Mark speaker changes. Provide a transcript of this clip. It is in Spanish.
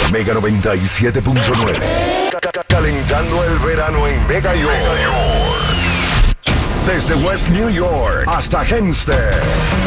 Speaker 1: Mega 97.9. Calentando el verano en Mega York. Desde West New York hasta Hempstead.